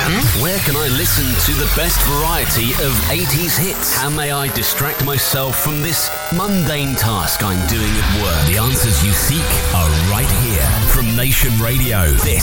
Where can I listen to the best variety of 80s hits? How may I distract myself from this mundane task I'm doing at work? The answers you seek are right here from Nation Radio. This